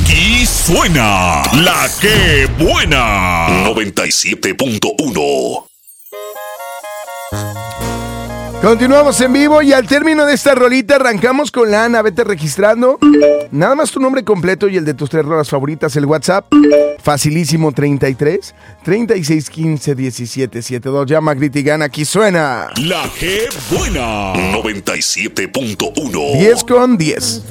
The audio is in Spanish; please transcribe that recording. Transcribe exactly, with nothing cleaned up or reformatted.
Aquí suena la que buena. noventa y siete punto uno. Continuamos en vivo y al término de esta rolita arrancamos con la Ana. Vete registrando. Nada más tu nombre completo y el de tus tres rolas favoritas. El WhatsApp, facilísimo, treinta y tres, treinta y seis, quince, diecisiete, setenta y dos. Llama, grita y gana. Aquí suena La que buena. noventa y siete punto uno. diez con diez.